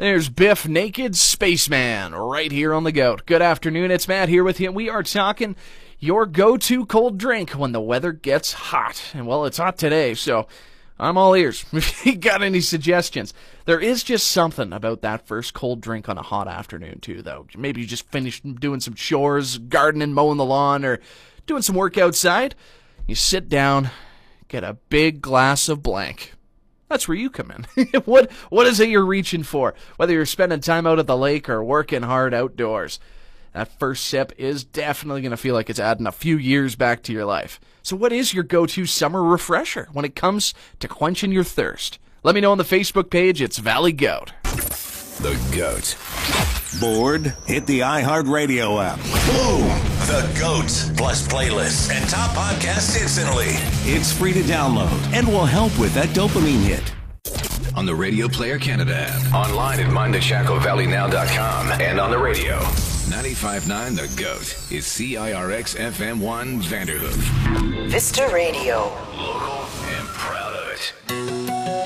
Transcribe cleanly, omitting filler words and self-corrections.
There's Biff Naked Spaceman right here on the Goat. Good afternoon, it's Matt here with you. We are talking your go-to cold drink when the weather gets hot. And well, it's hot today, so I'm all ears. If you got any suggestions. There is just something about that first cold drink on a hot afternoon too, though. Maybe you just finished doing some chores, gardening, mowing the lawn, or doing some work outside. You sit down, get a big glass of blank. That's where you come in. What is it you're reaching for? Whether you're spending time out at the lake or working hard outdoors, that first sip is definitely going to feel like it's adding a few years back to your life. So what is your go-to summer refresher when it comes to quenching your thirst? Let me know on the Facebook page. It's Valley Goat. The Goat. Bored? Hit the iHeartRadio app. Boom! The Goat. Plus playlists and top podcasts instantly. It's free to download and will help with that dopamine hit. On the Radio Player Canada app. Online at mindtheshacklevalleynow.com. And on the radio. 95.9 The Goat is CIRX FM1 Vanderhoof. Vista Radio. Local and proud of it.